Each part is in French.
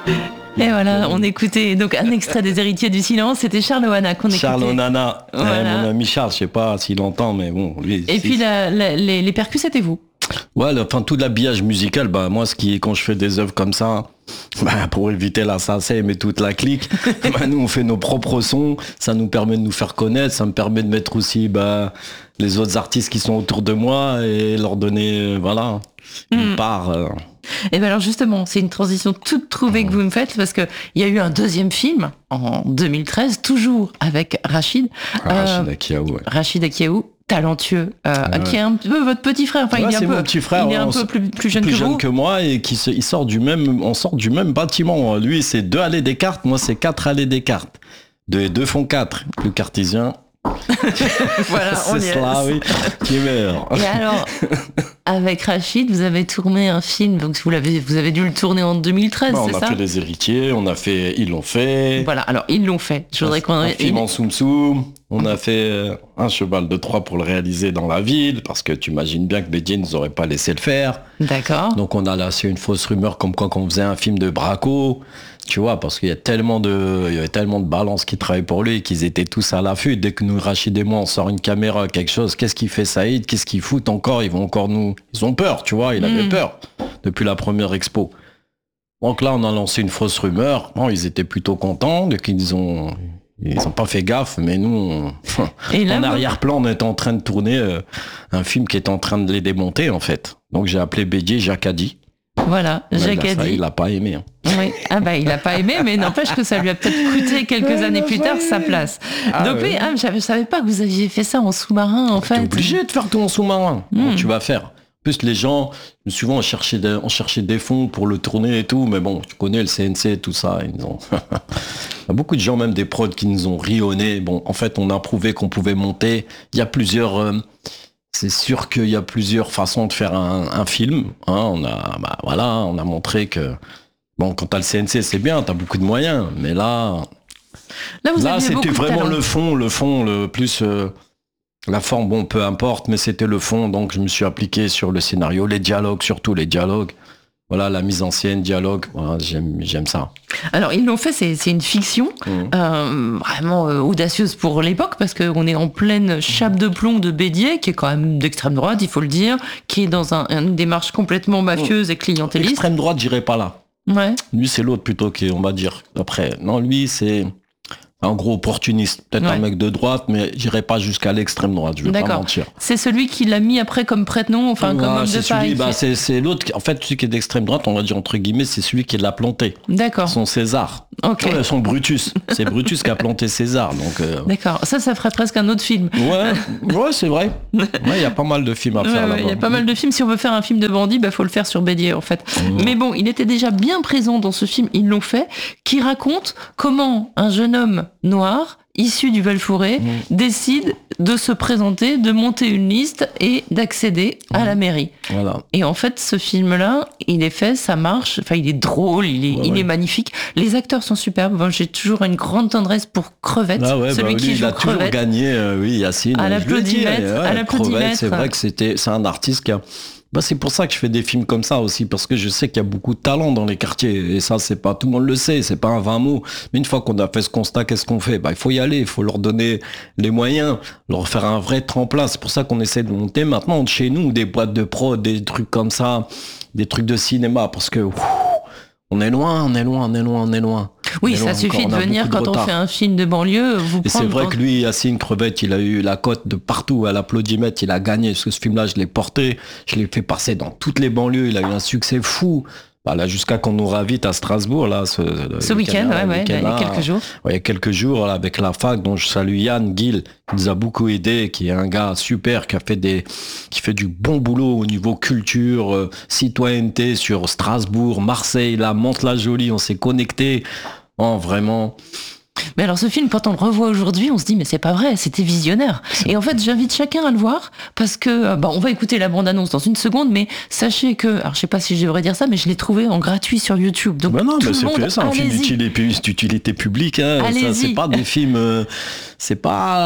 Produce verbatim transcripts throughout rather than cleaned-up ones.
Et voilà, on écoutait donc un extrait des Héritiers du Silence, c'était Charles Oana qu'on écoutait. Charles Onana, Voilà. ouais, mon ami Charles, je sais pas s'il entend, mais bon, lui. Et si. puis la, la, les, les percus, c'était vous. Ouais, le- enfin tout l'habillage musical, bah moi, ce qui est quand je fais des œuvres comme ça, bah, pour éviter la S A C M et toute la clique, bah, nous on fait nos propres sons, ça nous permet de nous faire connaître, ça me permet de mettre aussi bah, les autres artistes qui sont autour de moi et leur donner, euh, voilà, une Mm. part. euh. Et bien alors justement, c'est une transition toute trouvée que vous me faites parce qu'il y a eu un deuxième film en deux mille treize, toujours avec Rachid. Ah, Euh, Rachid Akiaou, ouais. Rachid Akiaou, talentueux, euh, Ouais. qui est un peu votre petit frère. Enfin, Ouais, il est un c'est peu, mon petit frère, il est ouais, un on peu s- plus, plus jeune plus que jeune vous. que moi et qui se, il sort du même, on sort du même bâtiment. Lui, c'est deux allées Descartes, moi, c'est quatre allées Descartes. Deux, deux font quatre, plus cartésien. Voilà, on y c'est est. cela, oui, qui meurt. Et alors, avec Rachid, vous avez tourné un film, donc vous, l'avez, vous avez dû le tourner en deux mille treize, Bah, c'est on a ça fait Les Héritiers, on a fait Ils l'ont fait. Voilà, alors ils l'ont fait. Je voudrais qu'on... Un film en Soum Soum. On a fait euh, un cheval de Troie pour le réaliser dans la ville, parce que tu imagines bien que Bédier nous aurait pas laissé le faire. D'accord. Donc on a lancé une fausse rumeur comme quoi qu'on faisait un film de Braco, tu vois, parce qu'il y a tellement de, il y avait tellement de balances qui travaillaient pour lui qu'ils étaient tous à l'affût. Dès que nous, Rachid et moi, on sort une caméra, quelque chose, qu'est-ce qu'il fait Saïd, qu'est-ce qu'ils foutent encore, ils vont encore nous, ils ont peur, tu vois, il avait Mm. peur depuis la première expo. Donc là, on a lancé une fausse rumeur. Bon, ils étaient plutôt contents, donc ils ont, ils ont pas fait gaffe, mais nous, on- Et là, en vous- arrière-plan, on était en train de tourner euh, un film qui était en train de les démonter, en fait. Donc j'ai appelé Bédier Jacques Addy. Voilà, Mais Jacques là, a ça, dit. il a pas aimé. hein. Oui. Ah bah il a pas aimé, mais n'empêche que ça lui a peut-être coûté quelques années plus tard sa place. Ah Donc oui, ouais. ah, je ne savais pas que vous aviez fait ça en sous-marin en fait. T'es obligé de faire tout en sous-marin. Mm. Donc, tu vas faire. En plus, les gens, souvent, on cherchait, des, on cherchait des fonds pour le tourner et tout, mais bon, tu connais le C N C, tout ça. Ils nous ont... Il y a beaucoup de gens, même des prods, qui nous ont rionné. Bon, en fait, on a prouvé qu'on pouvait monter. Il y a plusieurs... euh, c'est sûr qu'il y a plusieurs façons de faire un, un film. hein. On a, bah, voilà, on a montré que... Bon, quand t'as le C N C, c'est bien, t'as beaucoup de moyens. Mais là, Là, vous là aviez c'était beaucoup de vraiment talent. le fond, le fond, le plus... euh, la forme, bon, peu importe, mais c'était le fond, donc je me suis appliqué sur le scénario, les dialogues, surtout les dialogues. Voilà, la mise en scène, dialogue, voilà, j'aime, j'aime ça. Alors ils l'ont fait, c'est, c'est une fiction Mhm. euh, vraiment euh, audacieuse pour l'époque parce qu'on est en pleine chape de plomb de Bédier, qui est quand même d'extrême droite, il faut le dire, qui est dans un- une démarche complètement mafieuse et clientéliste. Extrême droite, j'irai pas là. Ouais. Lui, c'est l'autre plutôt qui, on va dire, après. Non, lui, c'est un gros opportuniste. Peut-être Ouais. un mec de droite, mais j'irai pas jusqu'à l'extrême droite, je vais pas D'accord. mentir. C'est celui qui l'a mis après comme prête-nom, enfin comme Ouais, homme c'est de celui, paille. bah, c'est, c'est l'autre, qui- en fait, celui qui est d'extrême droite, on va dire entre guillemets, c'est celui qui l'a planté. D'accord. Son César. Ok. Ouais, son Brutus. C'est Brutus qui a planté César, donc... euh, D'accord. Ça, ça ferait presque un autre film. Ouais, ouais, c'est vrai. Ouais, il y a pas mal de films à Ouais, faire ouais, là-bas. il y a pas mal de films. Si on veut faire un film de bandit, bah faut le faire sur Bédier en fait. Mmh. Mais bon, il était déjà bien présent dans ce film. Ils l'ont fait, qui raconte comment un jeune homme noir issu du Val-Fouré Mmh. décide de se présenter, de monter une liste et d'accéder à la mairie. Voilà. Et en fait, ce film-là, il est fait, ça marche. Enfin, il est drôle, il est, Ouais, il ouais. est magnifique. Les acteurs sont superbes. Bon, j'ai toujours une grande tendresse pour Crevette, Ah ouais, celui bah, qui lui, joue il a toujours Crevette. gagné, euh, oui, Yacine. À Je lui ai dit, l'applaudimètre, ouais, à l'applaudimètre. Crevette, c'est vrai que c'était, c'est un artiste qui a... Bah, c'est pour ça que je fais des films comme ça aussi, parce que je sais qu'il y a beaucoup de talent dans les quartiers. Et ça, c'est pas, tout le monde le sait, c'est pas un vingt mots. Mais une fois qu'on a fait ce constat, qu'est-ce qu'on fait? Bah, il faut y aller, il faut leur donner les moyens, leur faire un vrai tremplin. C'est pour ça qu'on essaie de monter maintenant chez nous des boîtes de prod, des trucs comme ça, des trucs de cinéma, parce que, ouf, on est loin, on est loin, on est loin, on est loin. Oui, Mais ça là suffit encore, de on a venir beaucoup de quand on retard. fait un film de banlieue, vous Et c'est prendre vrai dans- que lui, Yacine Crevette, il a eu la cote de partout à l'applaudimètre, il a gagné, parce que ce film-là, je l'ai porté, je l'ai fait passer dans toutes les banlieues, il a eu un succès fou. Bah là, jusqu'à qu'on nous ravite à Strasbourg, là, ce, ce week-end, ouais, ouais, il y a week-end-là. quelques jours. Ouais, il y a quelques jours, là, avec la fac, dont je salue Yann Gill, qui nous a beaucoup aidé, qui est un gars super, qui a fait des, qui fait du bon boulot au niveau culture, euh, citoyenneté sur Strasbourg, Marseille, là, Mantes-la-Jolie, on s'est connecté. Oh, vraiment. Mais alors ce film, quand on le revoit aujourd'hui, on se dit mais c'est pas vrai, c'était visionnaire. Et en fait, j'invite chacun à le voir parce que euh, bah, on va écouter la bande-annonce dans une seconde, mais sachez que, alors je sais pas si je devrais dire ça, mais je l'ai trouvé en gratuit sur YouTube. Donc Bah non, tout mais le c'est monde, fait ça, un film allez-y. d'utilité, d'utilité publique. Hein. Ça, Allez-y. c'est pas des films, euh, c'est pas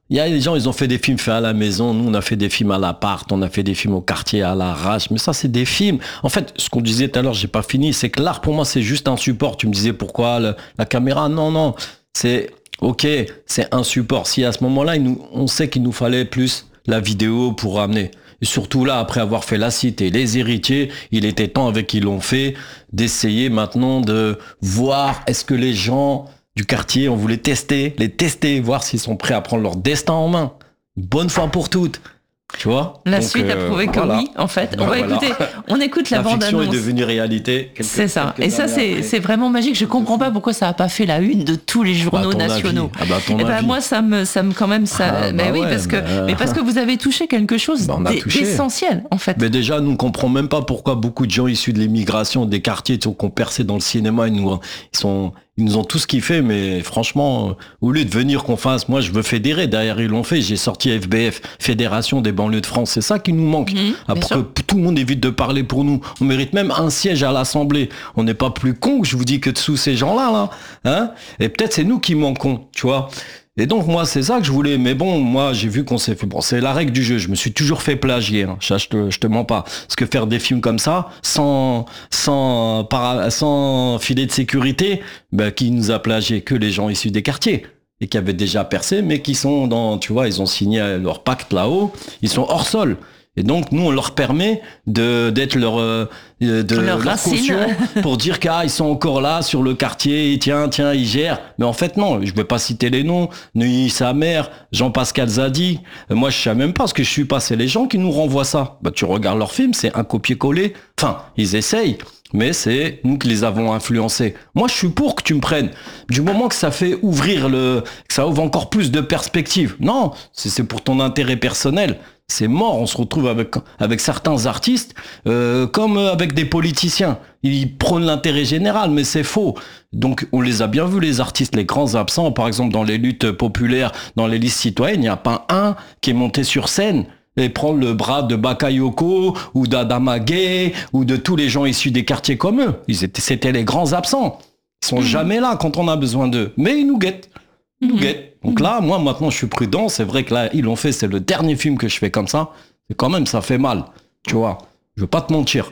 Il y a des gens, ils ont fait des films faits à la maison. Nous, on a fait des films à l'appart, on a fait des films au quartier, à l'arrache. Mais ça, c'est des films. En fait, ce qu'on disait tout à l'heure, j'ai pas fini, c'est que l'art, pour moi, c'est juste un support. Tu me disais pourquoi le- la caméra? Non, non. C'est, ok, c'est un support. Si à ce moment-là, il nous, on sait qu'il nous fallait plus la vidéo pour amener. Et surtout là, après avoir fait La Cité, Les Héritiers, il était temps, avec qui l'ont fait, d'essayer maintenant de voir est-ce que les gens du quartier, on voulait tester, les tester, voir s'ils sont prêts à prendre leur destin en main. Une bonne fois pour toutes. Tu vois? La Donc, suite a euh, prouvé que voilà. oui, en fait. Ben on va voilà. écouter, on écoute la, La bande fiction annonce. est devenue réalité. quelques- C'est ça. quelques Et ça, années c'est, après. c'est vraiment magique. Je comprends pas pourquoi ça a pas fait la une de tous les Bah, journaux ton nationaux. avis. Ah bah, ton Et ben avis. moi, ça me, ça me quand même ça. Ah, mais bah oui, ouais, parce que, bah, mais parce que vous avez touché quelque chose Bah, on a d'e- touché. d'essentiel, en fait. Mais déjà, nous ne comprenons même pas pourquoi beaucoup de gens issus de l'immigration, des quartiers, qui ont percé dans le cinéma, ils nous, ils sont, ils nous ont tous kiffé, mais franchement, au lieu de venir qu'on fasse, moi je veux fédérer, derrière ils l'ont fait, j'ai sorti F B F, Fédération des banlieues de France, c'est ça qui nous manque. Mmh, Ah, bien pour sûr. que tout le monde évite de parler pour nous. On mérite même un siège à l'Assemblée. On n'est pas plus con, je vous dis, que dessous ces gens-là, là. Hein? Et peut-être c'est nous qui manquons, tu vois. Et donc moi c'est ça que je voulais, mais bon moi j'ai vu qu'on s'est fait, bon c'est la règle du jeu, je me suis toujours fait plagier, hein. Ça, je te je te mens pas, parce que faire des films comme ça sans sans para- sans filet de sécurité, ben qui nous a plagié? Que les gens issus des quartiers et qui avaient déjà percé, mais qui sont dans, tu vois, ils ont signé leur pacte là-haut, ils sont hors sol. Et donc, nous, on leur permet de, d'être leur, euh, de, Leur leur racine. caution pour dire qu'ils sont encore là sur le quartier, et tiens, tiens, ils gèrent. Mais en fait, non, je vais pas citer les noms. Neuilly, sa mère, Jean-Pascal Zadi. Euh, Moi, je sais même pas ce que je suis pas. C'est les gens qui nous renvoient ça. Bah, tu regardes leurs films, c'est un copier-coller. Enfin, ils essayent. Mais c'est nous qui les avons influencés. Moi, je suis pour que tu me prennes. Du moment que ça fait ouvrir le, que ça ouvre encore plus de perspectives. Non, c'est c'est pour ton intérêt personnel. C'est mort. On se retrouve avec avec certains artistes euh, comme avec des politiciens. Ils prônent l'intérêt général, mais c'est faux. Donc, on les a bien vus, les artistes, les grands absents. Par exemple, dans les luttes populaires, dans les listes citoyennes, il n'y a pas un qui est monté sur scène et prendre le bras de Bakayoko ou d'Adama Gay ou de tous les gens issus des quartiers comme eux. Ils étaient, c'était les grands absents. Ils sont jamais là quand on a besoin d'eux. Mais ils nous guettent. Ils nous guettent. Donc là, moi, maintenant, je suis prudent. C'est vrai que là, ils l'ont fait. C'est le dernier film que je fais comme ça. Et quand même, ça fait mal. Tu vois. Je veux pas te mentir.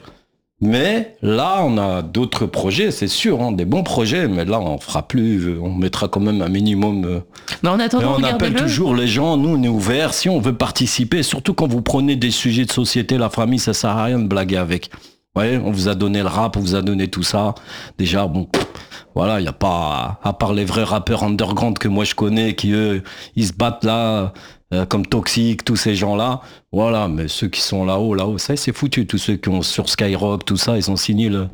Mais là, on a d'autres projets, c'est sûr, hein, des bons projets. Mais là, on fera plus. On mettra quand même un minimum. euh, Mais en et attendant, on appelle regardez-le. toujours les gens, nous on est ouverts, si on veut participer, surtout quand vous prenez des sujets de société, la famille, ça sert à rien de blaguer avec. Ouais, on vous a donné le rap, on vous a donné tout ça. Déjà, bon, pff, voilà, il n'y a pas, à part les vrais rappeurs underground que moi je connais, qui eux, ils se battent là, euh, comme Toxic, tous ces gens-là. Voilà, mais ceux qui sont là-haut, là-haut, ça c'est foutu. Tous ceux qui ont sur Skyrock, tout ça, ils ont signé le,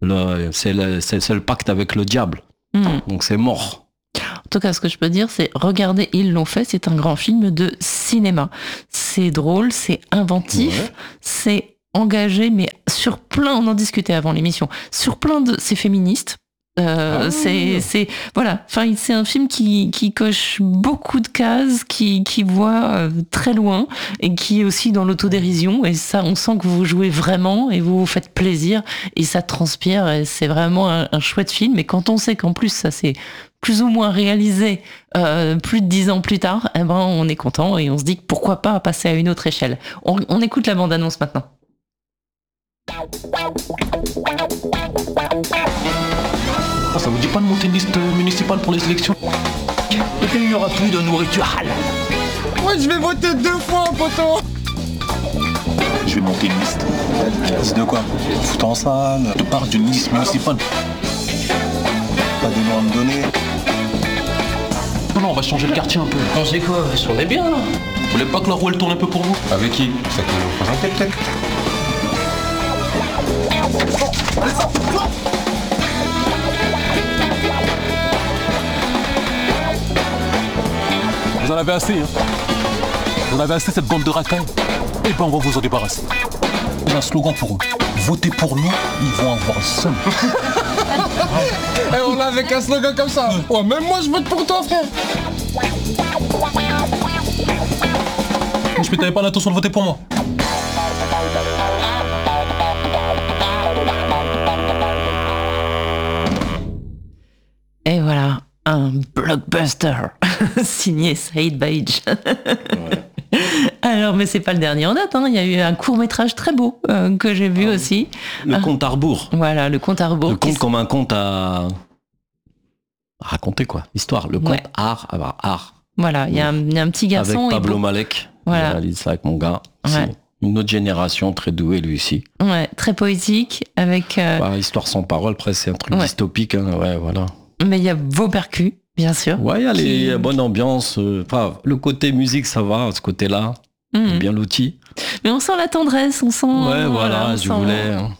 le c'est le, c'est, c'est le pacte avec le diable. Hmm. Donc c'est mort. En tout cas, ce que je peux dire, c'est regardez, ils l'ont fait. C'est un grand film de cinéma. C'est drôle, c'est inventif, Ouais. c'est engagé, mais sur plein, on en discutait avant l'émission, sur plein de, c'est féministe. Euh, Ah. c'est, c'est, voilà. Enfin, c'est un film qui, qui coche beaucoup de cases, qui, qui voit euh, très loin et qui est aussi dans l'autodérision. Et ça, on sent que vous jouez vraiment et vous vous faites plaisir et ça transpire. Et c'est vraiment un, un chouette film. Et quand on sait qu'en plus, ça c'est plus ou moins réalisé euh, plus de dix ans plus tard, eh ben, on est content et on se dit que pourquoi pas passer à une autre échelle. On, on écoute la bande-annonce maintenant. Ah, ça vous dit pas de monter une liste municipale pour les élections? Et puis il n'y aura plus de nourriture halal. Moi je vais voter deux fois, poteau. Je vais monter une liste. Liste de quoi? Foot en salle. Je parle d'une liste municipale. Pas des noms à me donner. Non, non, on va changer le quartier un peu. On sait quoi? On est bien là. Vous voulez pas que la roue elle tourne un peu pour vous? Avec qui? Ça que vous présentez peut-être. Vous en avez assez, hein. Vous en avez assez cette bande de racailles. Eh ben on va vous en débarrasser. On a un slogan pour eux. Votez pour nous, ils vont avoir le seum. Et on a avec un slogan comme ça. Ouais, même moi je vote pour toi, frère. Je t'avais pas l'intention de voter pour moi. Et voilà, un blockbuster. Signé Saïd Baïdj. Ouais. Alors, mais c'est pas le dernier en date, hein. Il y a eu un court-métrage très beau euh, que j'ai vu Ah, aussi. Le Ah. conte à rebours. Voilà, le conte à rebours. Le qui conte comme un conte à... à raconter, quoi. Histoire. Le conte Ouais. art. Ah, art. Voilà, il y, a un- il y a un petit garçon. Avec il Pablo beau- Malek. Voilà. Il réalise ça avec mon gars. Ouais. C'est une autre génération, très douée lui aussi. Ouais, très poétique, avec. euh, Ouais, histoire sans parole, presque, c'est un truc Ouais. dystopique. Hein. Ouais, voilà. Mais il y a vos percus, bien sûr. Ouais, il y a Qui- les bonnes ambiances. euh, Enfin, le côté musique, ça va, ce côté-là. Mhm. Bien loti. Mais on sent la tendresse, on sent. Ouais, voilà, voilà, on je sent- voulais. hein.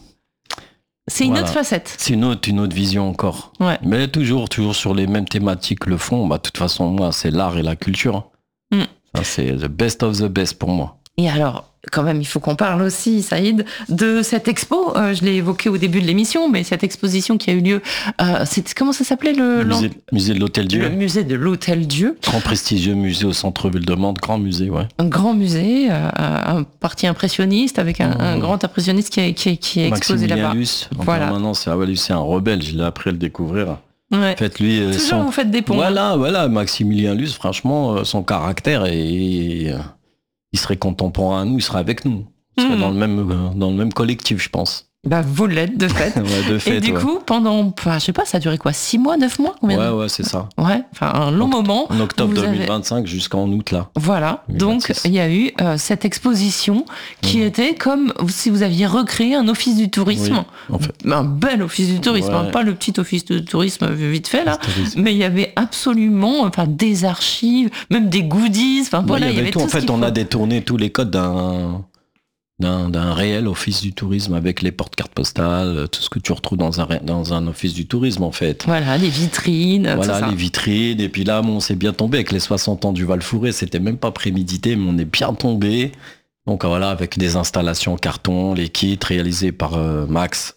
C'est une Voilà. autre facette. C'est une autre, une autre vision encore. Ouais. Mais toujours, toujours sur les mêmes thématiques le fond. Bah, de toute façon, moi, c'est l'art et la culture. Mm. Ça, c'est the best of the best pour moi. Et alors, quand même, il faut qu'on parle aussi, Saïd, de cette expo. Euh, je l'ai évoqué au début de l'émission, mais cette exposition qui a eu lieu, euh, c'est, comment ça s'appelait le, Le musée, musée de l'Hôtel Dieu. le musée de l'Hôtel Dieu, Grand prestigieux musée au centre-ville de Mantes. Grand musée, ouais. un grand musée, euh, un parti impressionniste avec un, Mmh. un grand impressionniste qui est, qui est, qui est exposé Maximilien là-bas. Luce. Enfin, Voilà. Maintenant, c'est, ah ouais, lui, c'est un rebelle. Je l'ai appris à le découvrir. Ouais. Faites-lui euh, Toujours son... vous faites des ponts. Voilà, voilà, Maximilien Luce, franchement, euh, son caractère, et, euh, il serait contemporain à nous, il serait avec nous. Il serait Mhm. dans, le même, euh, dans le même collectif, je pense. Bah, vous l'êtes, de fait. Ouais, de fait, Et du ouais. coup, pendant, enfin, je sais pas, ça a duré quoi, six mois, neuf mois, combien de- Ouais, ouais, c'est ça. Ouais, enfin, un long En- moment. En octobre Vous avez- deux mille vingt-cinq jusqu'en août, là. Voilà, deux mille vingt-six. donc il y a eu euh, cette exposition qui Mhm. était comme si vous aviez recréé un office du tourisme. Oui, en fait. Un bel office du tourisme, Ouais. hein, pas le petit office de tourisme vite fait là. Tourisme. Mais il y avait absolument enfin, des archives, même des goodies. Enfin, Ouais, voilà, il y avait tout. tout En ce fait, qu'il on faut. a détourné tous les codes d'un, d'un, d'un réel office du tourisme avec les porte-cartes postales, tout ce que tu retrouves dans un, ré- dans un office du tourisme, en fait. Voilà, les vitrines, Voilà, tout ça. les vitrines. Et puis là, bon, on s'est bien tombé avec les soixante ans du Val-Fouré. C'était même pas prémédité, mais on est bien tombé. Donc voilà, avec des installations en carton, les kits réalisés par euh, Max.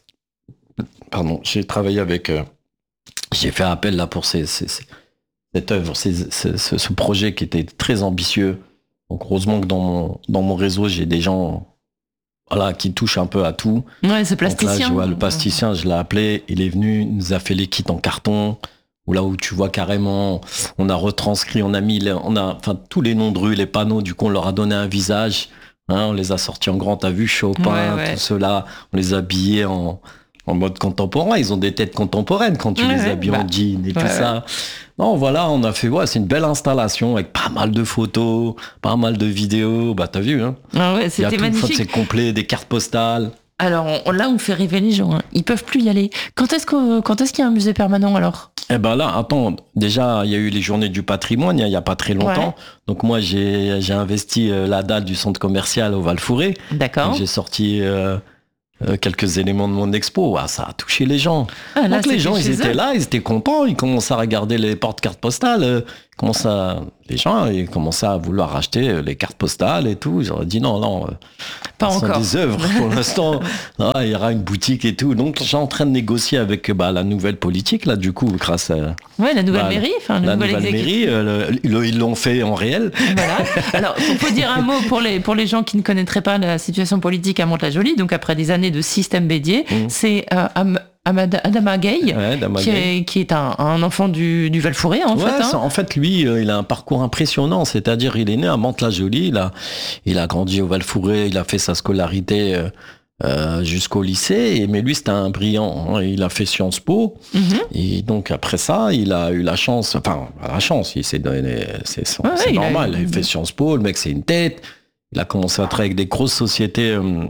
Pardon, j'ai travaillé avec... euh, j'ai fait appel là pour ces, ces- ces- cette œuvre, ces- ce, ce- ce projet qui était très ambitieux. Donc heureusement que dans mon, dans mon réseau, j'ai des gens voilà, qui touchent un peu à tout. Ouais, ce Donc là, plasticien. je vois le plasticien, je l'ai appelé, il est venu, il nous a fait les kits en carton, où là où tu vois carrément, on a retranscrit, on a mis, les- on a, enfin, tous les noms de rues, les panneaux, du coup, on leur a donné un visage, hein, on les a sortis en grand, t'as vu, Chopin, Ouais, ouais. tout cela, on les a habillés en, en mode contemporain, ils ont des têtes contemporaines quand tu Ouais, les ouais, habilles bah, en jean et tout ouais, ça. Non, voilà, on a fait, ouais, c'est une belle installation avec pas mal de photos, pas mal de vidéos, bah t'as vu, hein. Ah ouais, Il y a c'était tout, en fait, magnifique. c'est complet, des cartes postales. Alors on- là, on fait rêver les gens. Hein. Ils peuvent plus y aller. Quand est-ce que, quand est-ce qu'il y a un musée permanent alors? Eh ben là, attends, déjà, il y a eu les journées du patrimoine, il y a- il y a pas très longtemps. Ouais. Donc moi, j'ai j'ai investi euh, la dalle du centre commercial au Val-Fouré. D'accord. Donc, j'ai sorti euh, euh, quelques éléments de mon expo. Ah, ça a touché les gens. Ah, là, Donc les c'était gens, ils chez étaient eux. là, ils étaient contents, ils commençaient à regarder les porte-cartes postales. euh, commencent à... Les gens, ils commençaient à vouloir acheter euh, les cartes postales et tout. J'aurais dit non, non. euh, Pas ce sont encore. des œuvres pour l'instant. Ah, il y aura une boutique et tout. Donc, j'ai en train de négocier avec bah, la nouvelle politique, là, du coup, grâce à Ouais, la nouvelle Bah, mairie, enfin le la nouvel nouvelle exécutif. mairie. euh, le- le- ils l'ont fait en réel. Voilà. Alors, il faut dire un mot pour les, pour les gens qui ne connaîtraient pas la situation politique à Mantes-la-Jolie. Donc, après des années de système Bédier, Mhm. c'est euh, Am- Amad- Adama Gueye, Ouais, Dama qui Gueye. est, qui est un, un enfant du, du Val-Fouré, en Ouais, fait. hein. ça- en fait, lui, euh, il a un parcours impressionnant. C'est-à-dire, il est né à Mantes-la-Jolie. Il a, il a grandi au Val-Fouré. Il a fait sa scolarité euh, euh, jusqu'au lycée. Et, mais lui, c'était un brillant. hein. Il a fait Sciences Po. Mhm. Et donc, après ça, il a eu la chance. Enfin, la chance, il s'est donné. C'est son- Ouais, c'est il a normal. eu- Il a fait Sciences Po. Le mec, c'est une tête. Il a commencé à travailler avec des grosses sociétés euh,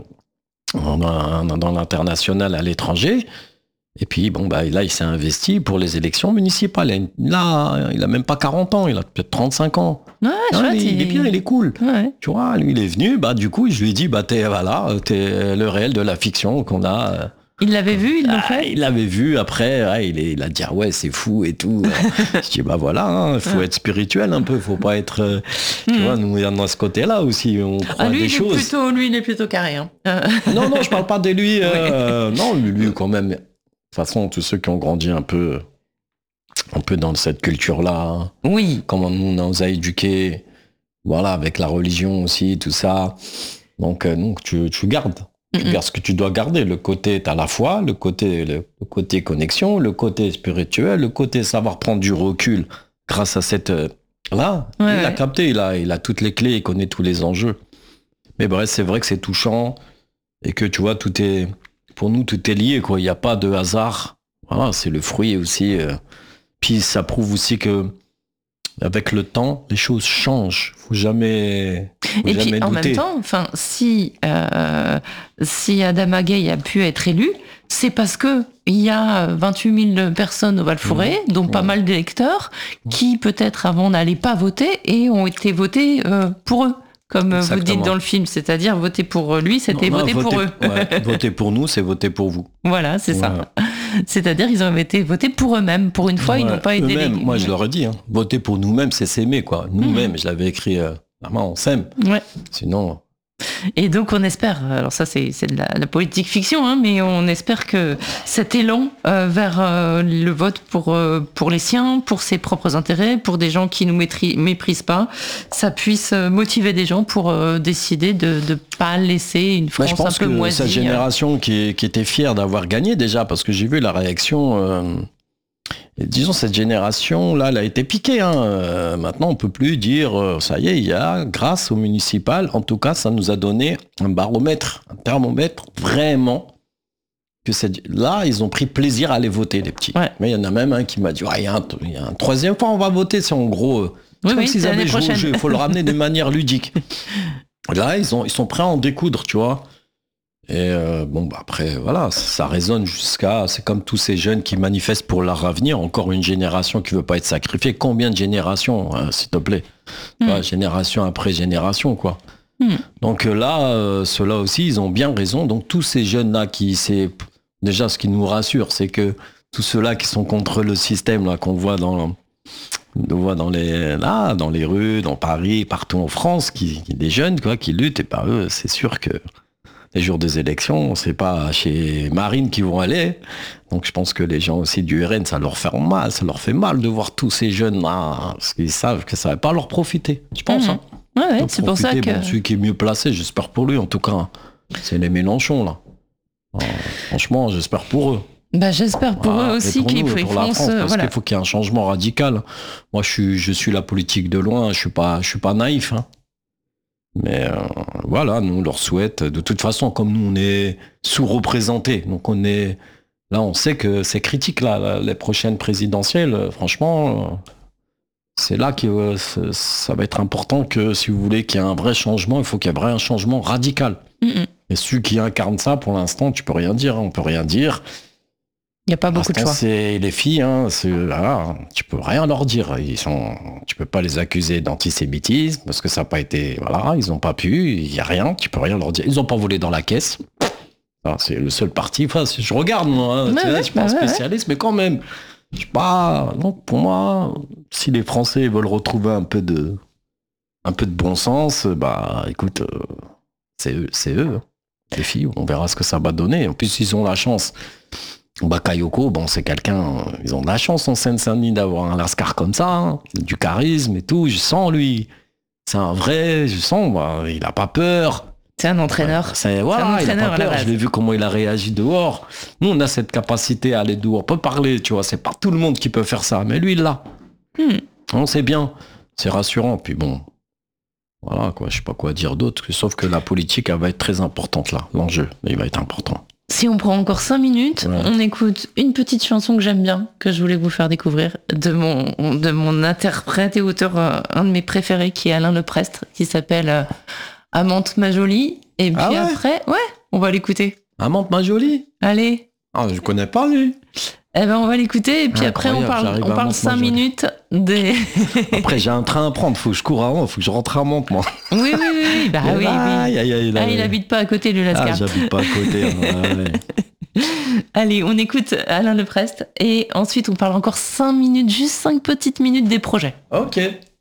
dans, dans l'international à l'étranger. Et puis, bon, bah, là, il s'est investi pour les élections municipales. Il a, une- là, il a même pas quarante ans, il a peut-être trente-cinq ans. Ouais, Non, chouette, il, il est bien, il est cool. Ouais. Tu vois, lui, il est venu, bah, du coup, je lui ai dit, bah, t'es, voilà, t'es le réel de la fiction qu'on a. Ils l'avaient vu, ils l'ont Ah, fait. il l'avait vu, après, ouais, il, est- il a dit, ah ouais, c'est fou et tout. Je dis, bah voilà, hein, il faut être spirituel un peu, faut pas être. euh, Tu Mhm. vois, nous, il y en a ce côté-là aussi, on croit Ah, à lui, des il est choses. plutôt, lui, il est plutôt carré. Hein. Euh, Non, non, je parle pas de lui. euh, Non, lui, lui, quand même. De toute façon, tous ceux qui ont grandi un peu, un peu dans cette culture-là, hein, oui. comment nous, on nous a éduqués, voilà, avec la religion aussi, tout ça. Donc, euh, donc tu, tu gardes. Tu Mhm. gardes ce que tu dois garder. Le côté, t'as la foi, le côté, le, le côté connexion, le côté spirituel, le côté savoir prendre du recul grâce à cette, euh, Là, Ouais, il a ouais. capté, il a, il a toutes les clés, il connaît tous les enjeux. Mais bref, c'est vrai que c'est touchant et que tu vois, tout est, pour nous, tout est lié, quoi. Il n'y a pas de hasard. Voilà, c'est le fruit aussi. euh. Puis ça prouve aussi que avec le temps, les choses changent. Faut jamais, faut Et jamais puis en douter. même temps, enfin, si euh, si Adama Gaye a pu être élu, c'est parce que il y a vingt-huit mille personnes au Val-Fouré, Mmh. dont pas Ouais. mal d'électeurs, qui peut-être avant n'allaient pas voter et ont été votés euh, pour eux, comme euh, vous Exactement. dites dans le film, c'est-à-dire voter pour lui, c'était Non, non, voter pour eux. ouais, voter pour nous, c'est voter pour vous. Voilà, c'est Voilà. ça. C'est-à-dire ils ont été votés pour eux-mêmes. Pour une fois, ils Ouais, n'ont pas été eux-mêmes, délégués. moi, je leur ai dit, hein, voter pour nous-mêmes, c'est s'aimer, quoi. Nous-mêmes, je l'avais écrit, euh, vraiment, on s'aime. Ouais. Sinon, Et donc on espère, alors ça c'est c'est de la, la politique fiction, hein, mais on espère que cet élan euh, vers euh, le vote pour, euh, pour les siens, pour ses propres intérêts, pour des gens qui nous maîtri- méprisent pas, ça puisse euh, motiver des gens pour euh, décider de ne pas laisser une Bah, France je pense un peu que moisie. cette génération qui, qui était fière d'avoir gagné déjà, parce que j'ai vu la réaction, euh, et disons cette génération là, elle a été piquée. Hein. Euh, maintenant, on peut plus dire euh, ça y est, il y a grâce au municipal, en tout cas, ça nous a donné un baromètre, un thermomètre vraiment. Que cette... Là, ils ont pris plaisir à aller voter, les petits. Ouais. Mais il y en a même un qui m'a dit, ouais, il y, a un- il y a un troisième fois, on va voter. C'est en gros, euh, c'est Oui, comme oui, s'ils c'est avaient l'année joué au prochaine. jeu. Il faut le ramener de manière ludique. Là, ils, ont, ils sont prêts à en découdre, tu vois. Et euh, bon, bah après, voilà, ça, ça résonne jusqu'à... C'est comme tous ces jeunes qui manifestent pour leur avenir. Encore une génération qui veut pas être sacrifiée. Combien de générations, hein, s'il te plaît Tu vois, Mm. génération après génération, quoi. Mm. Donc euh, là, euh, ceux-là aussi, ils ont bien raison. Donc tous ces jeunes-là qui... c'est Déjà, ce qui nous rassure, c'est que tous ceux-là qui sont contre le système, là, qu'on voit dans... On voit dans les, là, dans les rues, dans Paris, partout en France, qui, qui- des jeunes quoi, qui luttent, et par eux, c'est sûr que les jours des élections, c'est pas chez Marine qu'ils vont aller. Donc je pense que les gens aussi du R N, ça leur fait mal, ça leur fait mal de voir tous ces jeunes-là, parce qu'ils savent que ça va pas leur profiter, je pense. Mhm. Hein. Ouais, ouais, Donc, c'est pour ça profiter, que... bon, celui qui est mieux placé, j'espère pour lui en tout cas, c'est les Mélenchon, là. Alors, franchement, j'espère pour eux. Bah, j'espère pour Voilà, eux et aussi pour qu'ils nous, et ils pour la font France, ce... parce Voilà. qu'il faut qu'il y ait un changement radical. Moi, je suis, je suis la politique de loin, je suis pas, je suis pas naïf. Hein. Mais euh, voilà, nous, on leur souhaite. De toute façon, comme nous, on est sous-représentés, donc on est... Là, on sait que c'est critique, là, là, les prochaines présidentielles. euh, Franchement, euh, c'est là que euh, c'est- ça va être important que, si vous voulez qu'il y ait un vrai changement, il faut qu'il y ait un vrai changement radical. Mhm. Et celui qui incarne ça, pour l'instant, tu peux rien dire. hein, On peut rien dire. Il n'y a pas beaucoup de Pour choix. l'instant, c'est les filles, hein, c'est, voilà, tu peux rien leur dire. Ils sont, tu peux pas les accuser d'antisémitisme parce que ça n'a pas été, voilà, ils n'ont pas pu, il y a rien, tu peux rien leur dire. Ils ont pas volé dans la caisse. Alors, c'est le seul parti. Enfin, c'est- je regarde moi, hein, Ouais, tu sais, ouais, je suis pas bah un ouais, spécialiste, mais quand même, je sais pas. Donc pour moi, si les Français veulent retrouver un peu de, un peu de bon sens, bah écoute, euh, c'est eux, c'est eux, hein. Les filles. On verra ce que ça va donner. En plus, ils ont la chance. Bakayoko, bon, c'est quelqu'un, euh, ils ont de la chance en Seine-Saint-Denis d'avoir un Lascar comme ça, hein, du charisme et tout. Je sens lui, c'est un vrai, je sens, bah, il a pas peur. C'est un entraîneur. C'est un voilà, il a entraîneur pas à la peur. base. Je l'ai vu comment il a réagi dehors. Nous, on a cette capacité à aller dehors, on peut parler, tu vois. C'est pas tout le monde qui peut faire ça, mais lui, il l'a. Hmm. On sait bien, c'est rassurant. Puis bon, voilà quoi, je sais pas quoi dire d'autre, sauf que la politique, elle va être très importante là. L'enjeu, il va être important. Si on prend encore cinq minutes, Ouais. on écoute une petite chanson que j'aime bien, que je voulais vous faire découvrir, de mon, de mon interprète et auteur, euh, un de mes préférés, qui est Alain Leprestre, qui s'appelle euh, Amante ma jolie. Et puis Ah ouais après, ouais, on va l'écouter. Amante ma jolie. Allez, Ah, je connais pas lui. eh ben on va l'écouter, et puis après on Incroyable, parle, j'arrive on à parle Amante, cinq ma jolie. minutes des... Après, j'ai un train à prendre, faut que je cours avant, faut que je rentre à Mantes, moi. oui, oui, oui, oui, bah oui, oui. Aïe, aïe, aïe, Ah, il là, habite pas à côté, le Ah, Lascar. j'habite pas à côté. hein, ouais, ouais. Allez, on écoute Alain Leprestre, et ensuite on parle encore cinq minutes, juste cinq petites minutes des projets. Ok.